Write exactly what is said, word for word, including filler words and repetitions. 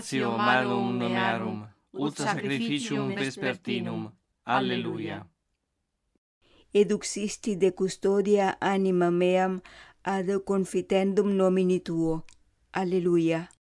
Sio malum mearum, ut sacrificium vespertinum. Alleluia. Eduxisti de custodia anima meam ad confitendum nomini tuo. Alleluia.